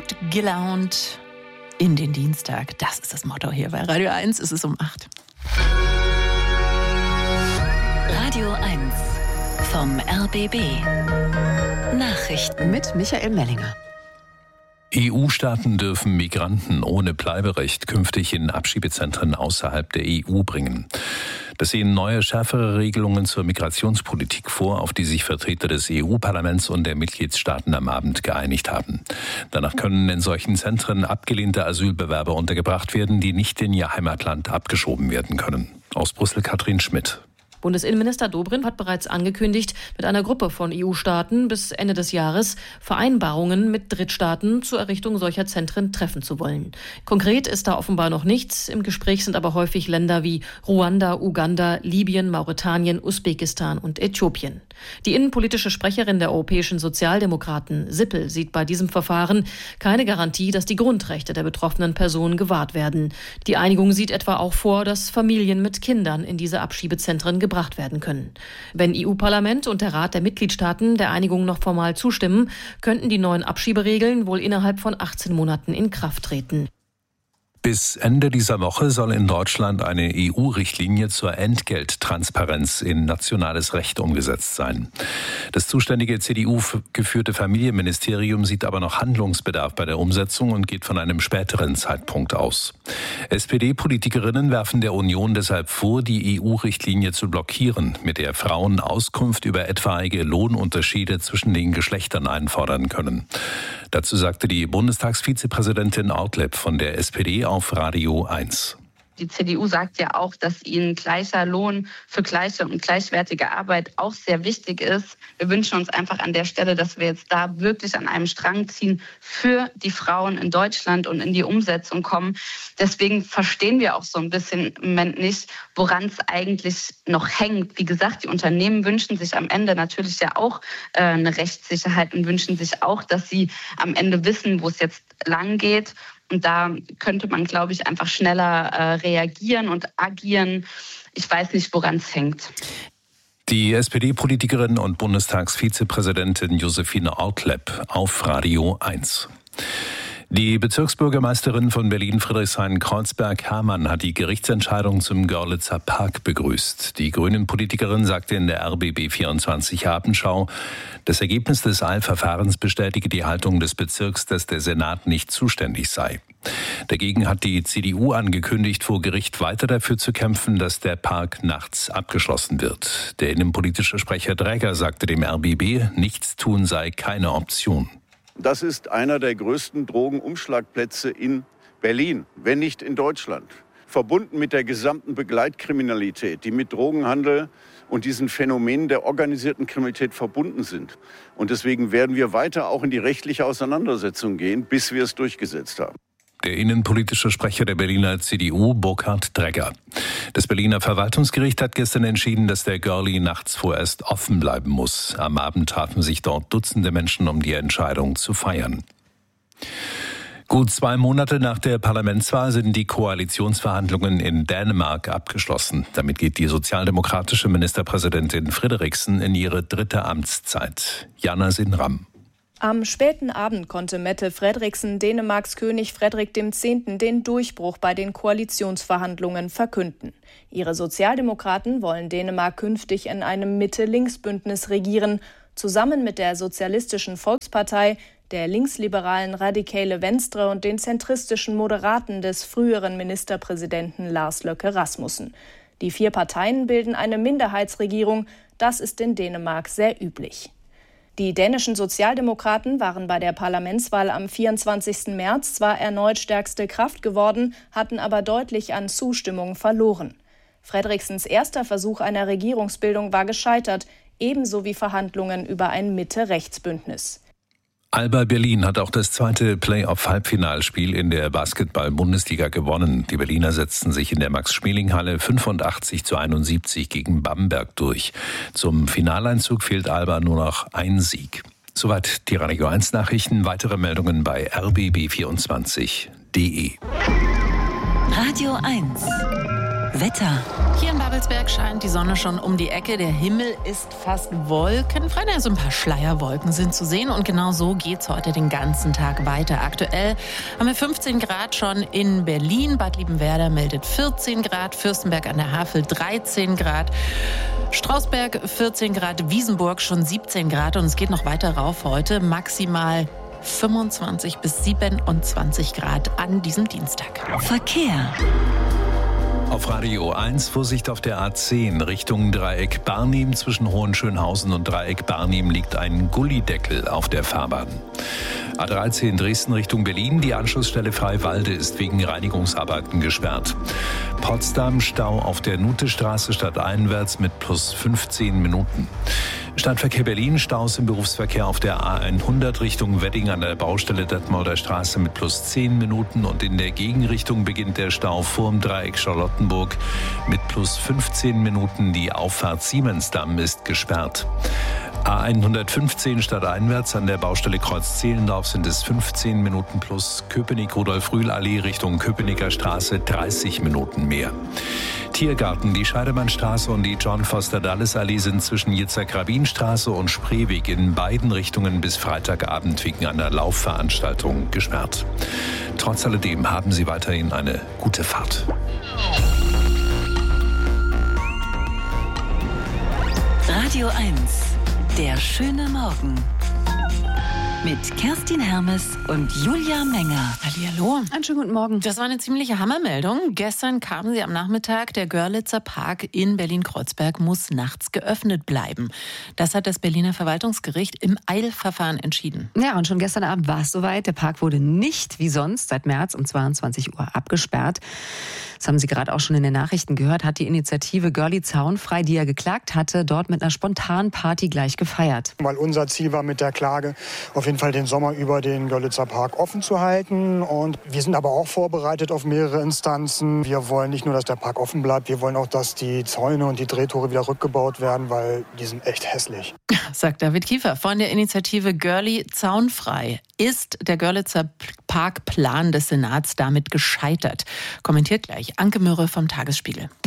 gut gelaunt in den Dienstag. Das ist das Motto hier bei Radio 1. Es ist um 8. Radio 1 vom RBB. Nachrichten Mit Michael Mellinger. EU-Staaten dürfen Migranten ohne Bleiberecht künftig in Abschiebezentren außerhalb der EU bringen. Das sehen neue, schärfere Regelungen zur Migrationspolitik vor, auf die sich Vertreter des EU-Parlaments und der Mitgliedstaaten am Abend geeinigt haben. Danach können in solchen Zentren abgelehnte Asylbewerber untergebracht werden, die nicht in ihr Heimatland abgeschoben werden können. Aus Brüssel Katrin Schmidt. Bundesinnenminister Dobrindt hat bereits angekündigt, mit einer Gruppe von EU-Staaten bis Ende des Jahres Vereinbarungen mit Drittstaaten zur Errichtung solcher Zentren treffen zu wollen. Konkret ist da offenbar noch nichts. Im Gespräch sind aber häufig Länder wie Ruanda, Uganda, Libyen, Mauretanien, Usbekistan und Äthiopien. Die innenpolitische Sprecherin der europäischen Sozialdemokraten, Sippel, sieht bei diesem Verfahren keine Garantie, dass die Grundrechte der betroffenen Personen gewahrt werden. Die Einigung sieht etwa auch vor, dass Familien mit Kindern in diese Abschiebezentren gebracht werden können. Wenn EU-Parlament und der Rat der Mitgliedstaaten der Einigung noch formal zustimmen, könnten die neuen Abschieberegeln wohl innerhalb von 18 Monaten in Kraft treten. Bis Ende dieser Woche soll in Deutschland eine EU-Richtlinie zur Entgelttransparenz in nationales Recht umgesetzt sein. Das zuständige CDU-geführte Familienministerium sieht aber noch Handlungsbedarf bei der Umsetzung und geht von einem späteren Zeitpunkt aus. SPD-Politikerinnen werfen der Union deshalb vor, die EU-Richtlinie zu blockieren, mit der Frauen Auskunft über etwaige Lohnunterschiede zwischen den Geschlechtern einfordern können. Dazu sagte die Bundestagsvizepräsidentin Ortlepp von der SPD auf Radio 1. Die CDU sagt ja auch, dass ihnen gleicher Lohn für gleiche und gleichwertige Arbeit auch sehr wichtig ist. Wir wünschen uns einfach an der Stelle, dass wir jetzt da wirklich an einem Strang ziehen für die Frauen in Deutschland und in die Umsetzung kommen. Deswegen verstehen wir auch so ein bisschen im Moment nicht, woran es eigentlich noch hängt. Wie gesagt, die Unternehmen wünschen sich am Ende natürlich ja auch eine Rechtssicherheit und wünschen sich auch, dass sie am Ende wissen, wo es jetzt lang geht. Und da könnte man, glaube ich, einfach schneller reagieren und agieren. Ich weiß nicht, woran es hängt. Die SPD-Politikerin und Bundestagsvizepräsidentin Josephine Ortlepp auf Radio 1. Die Bezirksbürgermeisterin von Berlin-Friedrichshain-Kreuzberg, Hermann, hat die Gerichtsentscheidung zum Görlitzer Park begrüßt. Die Grünen-Politikerin sagte in der RBB24 Abendschau, das Ergebnis des Eilverfahrens bestätige die Haltung des Bezirks, dass der Senat nicht zuständig sei. Dagegen hat die CDU angekündigt, vor Gericht weiter dafür zu kämpfen, dass der Park nachts abgeschlossen wird. Der innenpolitische Sprecher Dräger sagte dem RBB, nichts tun sei keine Option. Das ist einer der größten Drogenumschlagplätze in Berlin, wenn nicht in Deutschland. Verbunden mit der gesamten Begleitkriminalität, die mit Drogenhandel und diesen Phänomenen der organisierten Kriminalität verbunden sind. Und deswegen werden wir weiter auch in die rechtliche Auseinandersetzung gehen, bis wir es durchgesetzt haben. Der innenpolitische Sprecher der Berliner CDU, Burkhard Dräger. Das Berliner Verwaltungsgericht hat gestern entschieden, dass der Görli nachts vorerst offen bleiben muss. Am Abend trafen sich dort Dutzende Menschen, um die Entscheidung zu feiern. Gut 2 Monate nach der Parlamentswahl sind die Koalitionsverhandlungen in Dänemark abgeschlossen. Damit geht die sozialdemokratische Ministerpräsidentin Frederiksen in ihre 3. Amtszeit. Jana Sinram. Am späten Abend konnte Mette Frederiksen Dänemarks König Frederik X. den Durchbruch bei den Koalitionsverhandlungen verkünden. Ihre Sozialdemokraten wollen Dänemark künftig in einem Mitte-Links-Bündnis regieren, zusammen mit der Sozialistischen Volkspartei, der linksliberalen Radikale Venstre und den zentristischen Moderaten des früheren Ministerpräsidenten Lars Løkke Rasmussen. Die 4 Parteien bilden eine Minderheitsregierung, das ist in Dänemark sehr üblich. Die dänischen Sozialdemokraten waren bei der Parlamentswahl am 24. März zwar erneut stärkste Kraft geworden, hatten aber deutlich an Zustimmung verloren. Frederiksens erster Versuch einer Regierungsbildung war gescheitert, ebenso wie Verhandlungen über ein Mitte-Rechts-Bündnis. Alba Berlin hat auch das 2. Playoff-Halbfinalspiel in der Basketball-Bundesliga gewonnen. Die Berliner setzten sich in der Max-Schmeling-Halle 85:71 gegen Bamberg durch. Zum Finaleinzug fehlt Alba nur noch ein Sieg. Soweit die Radio 1 Nachrichten. Weitere Meldungen bei rbb24.de. Radio 1 Wetter. Hier in Babelsberg scheint die Sonne schon um die Ecke. Der Himmel ist fast wolkenfrei. So ein paar Schleierwolken sind zu sehen. Und genau so geht's heute den ganzen Tag weiter. Aktuell haben wir 15 Grad schon in Berlin. Bad Liebenwerda meldet 14 Grad. Fürstenberg an der Havel 13 Grad. Strausberg 14 Grad. Wiesenburg schon 17 Grad. Und es geht noch weiter rauf heute. Maximal 25 bis 27 Grad an diesem Dienstag. Verkehr. Auf Radio 1 Vorsicht auf der A10 Richtung Dreieck Barnim. Zwischen Hohenschönhausen und Dreieck Barnim liegt ein Gullideckel auf der Fahrbahn. A13 Dresden Richtung Berlin. Die Anschlussstelle Freiwalde ist wegen Reinigungsarbeiten gesperrt. Potsdam Stau auf der Nutestraße stadteinwärts mit plus 15 Minuten. Stadtverkehr Berlin, Staus im Berufsverkehr auf der A100 Richtung Wedding an der Baustelle Detmolder Straße mit plus 10 Minuten und in der Gegenrichtung beginnt der Stau vorm Dreieck Charlottenburg mit plus 15 Minuten. Die Auffahrt Siemensdamm ist gesperrt. A115 stadteinwärts an der Baustelle Kreuz-Zehlendorf sind es 15 Minuten plus. Köpenick-Rudolf-Rühl-Allee Richtung Köpenicker Straße 30 Minuten mehr. Tiergarten, die Scheidemannstraße und die John-Foster-Dulles-Allee sind zwischen Yitzhak-Rabin-Straße und Spreeweg in beiden Richtungen bis Freitagabend wegen einer Laufveranstaltung gesperrt. Trotz alledem haben Sie weiterhin eine gute Fahrt. Radio 1. Der schöne Morgen. Mit Kerstin Hermes und Julia Menger. Hallihallo. Einen schönen guten Morgen. Das war eine ziemliche Hammermeldung. Gestern kamen sie am Nachmittag. Der Görlitzer Park in Berlin-Kreuzberg muss nachts geöffnet bleiben. Das hat das Berliner Verwaltungsgericht im Eilverfahren entschieden. Ja, und schon gestern Abend war es soweit. Der Park wurde nicht wie sonst seit März um 22 Uhr abgesperrt. Das haben Sie gerade auch schon in den Nachrichten gehört, hat die Initiative Görli Zaunfrei, die ja geklagt hatte, dort mit einer spontanen Party gleich gefeiert. Weil unser Ziel war mit der Klage auf jeden Fall den Sommer über den Görlitzer Park offen zu halten. Und wir sind aber auch vorbereitet auf mehrere Instanzen. Wir wollen nicht nur, dass der Park offen bleibt, wir wollen auch, dass die Zäune und die Drehtore wieder rückgebaut werden, weil die sind echt hässlich. Sagt David Kiefer von der Initiative Görli Zaunfrei. Ist der Görlitzer Parkplan des Senats damit gescheitert? Kommentiert gleich Anke Mürre vom Tagesspiegel.